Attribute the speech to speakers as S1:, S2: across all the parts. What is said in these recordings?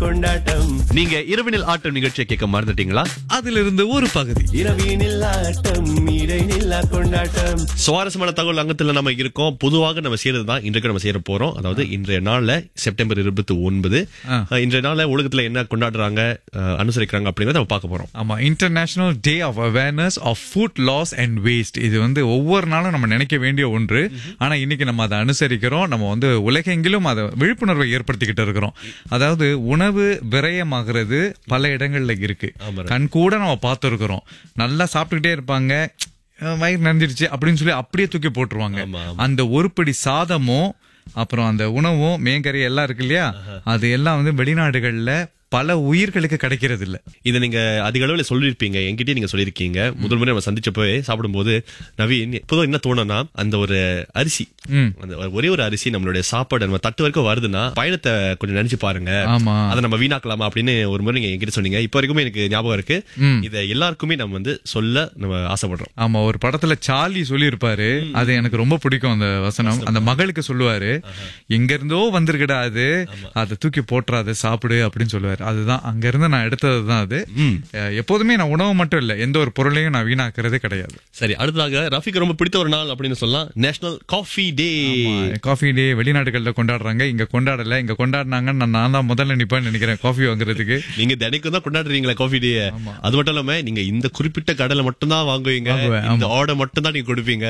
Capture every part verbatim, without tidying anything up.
S1: கொண்டாட்டம்.
S2: நீங்க இரவினில் ஆட்டம் நிகழ்ச்சியை கேட்க மறந்துட்டீங்களா?
S3: அதிலிருந்து ஒரு பகுதி.
S1: இரவினில் ஆட்டம் இடைநில்லா கொண்டாட்டம்.
S2: சுவாரஸ்யமான தகவல் அங்கத்துல நம்ம இருக்கோம். பொதுவாக நம்ம செய்யறது தான் இன்றைக்கு நம்ம செய்ய போறோம். அதாவது இன்றைய நாள்ல செப்டம்பர் இருபத்தி ஒன்பது இன்றைய நாள்ல உலகத்துல என்ன கொண்டாடுறாங்க, அஹ், அனுசரிக்கிறாங்க அப்படிங்கறத நம்ம பார்க்க போறோம்.
S3: ஆமா, international day of awareness of food loss and waste. இது வந்து ஒவ்வொரு நாளும் நம்ம நினைக்க வேண்டிய ஒன்று. ஆனா இன்னைக்கு நம்ம அதை அனுசரிக்கிறோம். நம்ம வந்து உலகெங்கிலும் அதை விழிப்புணர்வை ஏற்படுத்திக்கிட்டு இருக்கிறோம். அதாவது உணவு விரயமாகிறது பல இடங்கள்ல இருக்கு. கண் கூட நம்ம பார்த்துருக்கிறோம். நல்லா சாப்பிட்டுக்கிட்டே இருப்பாங்க, வயிறு நிறைஞ்சிருச்சு அப்படின்னு சொல்லி அப்படியே தூக்கி போட்டுருவாங்க. அந்த ஒருபடி சாதமும் அப்புறம் அந்த உணவும் மேங்கறி எல்லாம் இருக்கு இல்லையா, அது எல்லாம் வந்து வெளிநாடுகள்ல பல உயிர்களுக்கு கிடைக்கிறது இல்ல.
S2: இதை நீங்க அதிக அளவுல சொல்லிருப்பீங்க, என்கிட்டயே நீங்க சொல்லிருக்கீங்க. முதல் முறை நம்ம சந்திச்சப்போ சாப்பிடும்போது நவீன் இப்போதான் என்ன தோணும்னா, அந்த ஒரு அரிசி, அந்த ஒரே ஒரு அரிசி நம்மளுடைய சாப்பாடு நம்ம தட்டு வரைக்கும் வருதுன்னா பயணத்தை கொஞ்சம் நினைச்சு பாருங்க, அதை நம்ம வீணாக்கலாமா அப்படின்னு ஒரு முறை நீங்க என்கிட்ட சொன்னீங்க. இப்ப வரைக்குமே எனக்கு ஞாபகம் இருக்கு. இதை எல்லாருக்குமே நம்ம வந்து சொல்ல நம்ம ஆசைப்படுறோம்.
S3: ஆமா, ஒரு படத்துல சார்லி சொல்லி இருப்பாரு, அது எனக்கு ரொம்ப பிடிக்கும் அந்த வசனம். அந்த மகளுக்கு சொல்லுவாரு, எங்க இருந்தோ வந்திருக்கடா அது, அதை தூக்கி போட்டுறாத சாப்பிடு அப்படின்னு சொல்லுவாரு. அதுதான் அங்க இருந்து நான் எடுத்ததுதான் அது. எப்போதுமே நான் உணவு மட்டும் இல்ல, எந்த ஒரு பொருளையும் நான் வீணாக்குறதே கிடையாது.
S2: சரி, அடுத்ததாக ரஃபிக்கு ரொம்ப பிடித்த ஒரு நாள் அப்படின்னு சொல்லலாம், national coffee day.
S3: Coffee day வெளிநாடுகள்ல கொண்டாடுறாங்க, இங்க கொண்டாடல. இங்க கொண்டாடினாங்க, நான் தான் முதல்ல நிப்பேன்னு நினைக்கிறேன் காஃபி வாங்குறதுக்கு.
S2: நீங்க தினைக்கும் தான் கொண்டாடுறீங்களா காஃபி டே? அது மட்டும் இல்லாம நீங்க இந்த குறிப்பிட்ட கடையில மட்டும் தான் வாங்குவீங்க, இந்த ஆர்டர் மட்டும் தான் நீங்க கொடுப்பீங்க.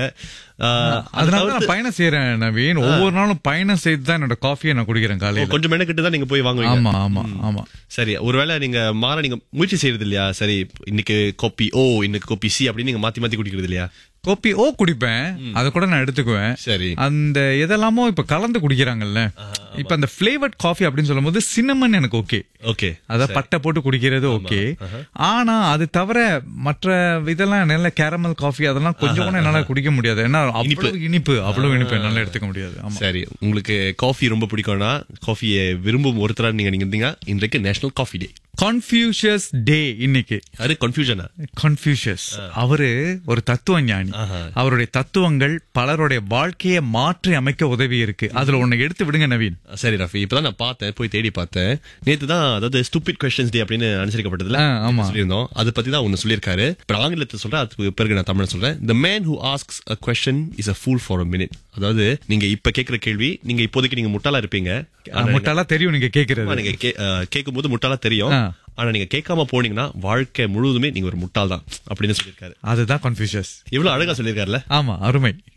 S3: அதனால நான் பயணம் செய்யறேன் நவீன். ஒவ்வொரு நாளும் பயணம் செய்து தான் என்னோட காஃபியை நான் குடிக்கிறேன் காலையில.
S2: கொஞ்சம் மெனக்கிட்டு தான் நீங்க போய் வாங்குவீங்க.
S3: ஆமா ஆமா ஆமா.
S2: சரி, ஒருவேளை நீங்க மாற நீங்க முயற்சி செய்யறது இல்லையா? சரி, இன்னைக்கு காபி ஓ, இன்னைக்கு காபி சி அப்படின்னு நீங்க மாத்தி மாத்தி குடிக்கிறது இல்லையா?
S3: காபி ஓ குடிப்பேன், அதை கூட நான் எடுத்துக்குவேன்.
S2: சரி,
S3: அந்த இதெல்லாமோ இப்ப கலந்து குடிக்கிறாங்கல்ல, இப்ப அந்த பிளேவர்ட் காஃபி அப்படின்னு சொல்லும் போது சின்னமன் எனக்கு ஓகே
S2: ஓகே
S3: அத பட்டை போட்டு குடிக்கிறது ஓகே. ஆனா அது தவிர மற்ற இதெல்லாம் நல்ல கேரமல் காஃபி அதெல்லாம் கொஞ்சம் கூட என்னால குடிக்க முடியாது. ஏன்னா அவ்வளவு இனிப்பு, அவ்வளவு இனிப்பு என்னால எடுத்துக்க முடியாது.
S2: சரி, உங்களுக்கு காஃபி ரொம்ப பிடிக்கும்னா, காஃபியை விரும்பும் ஒருத்தரா நீங்க நீங்க இருந்தீங்க, இன்றைக்கு நேஷனல் காஃபி டே.
S3: கன்ஃபியூஷியஸ் டே இன்னைக்கு.
S2: அது கன்ஃபியூஷனா?
S3: கன்ஃபியூஷியஸ் அவரு ஒரு தத்துவ ஞானி. அவருடைய தத்துவங்கள் பலருடைய வாழ்க்கையை மாற்றி அமைக்க உதவி இருக்கு. அதுல ஒண்ணு எடுத்து விடுங்க நவீன்.
S2: சரி ரஃபி, இப்பதான் நான் பார்த்தேன், போய் தேடி பார்த்தேன். நேத்து தான், அதாவது ஸ்டூபிட் கொஸ்டின்ஸ் டே அப்படின்னு அனுசரிக்கப்பட்டதுல சொல்லியிருந்தோம். அதை பத்தி தான் ஒன்னு சொல்லியிருக்காரு. இப்ப ஆங்கிலத்தை சொல்றேன், அதுக்கு பிறகு நான் தமிழ் சொல்றேன். The man who asks a question is a fool for a minute. அதாவது நீங்க இப்ப கேக்குற கேள்வி, நீங்க இப்போதைக்கு நீங்க முட்டாளா இருப்பீங்க.
S3: முட்டாளா தெரியும் நீங்க கேக்குறது,
S2: நீங்க கேட்கும் போது முட்டாளா தெரியும். ஆனா நீங்க கேட்காம போனீங்கன்னா வாழ்க்கை முழுவதுமே நீங்க ஒரு முட்டாள் தான் அப்படின்னு சொல்லியிருக்காரு.
S3: அதுதான் கன்ஃபியூஷியஸ்.
S2: இவ்வளவு அழகா சொல்லியிருக்காருல்ல?
S3: ஆமா, அருமை.